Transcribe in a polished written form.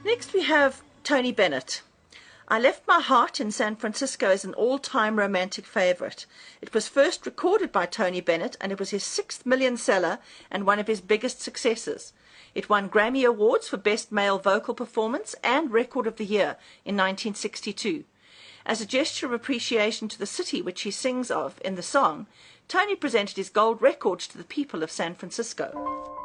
Next we have Tony Bennett. I Left My Heart in San Francisco is an all-time romantic favorite. It was first recorded by Tony Bennett, and it was his 6th million seller and one of his biggest successes. It won Grammy Awards for Best Male Vocal Performance and Record of the Year in 1962. As a gesture of appreciation to the city which he sings of in the song, Tony presented his gold record to the people of San Francisco.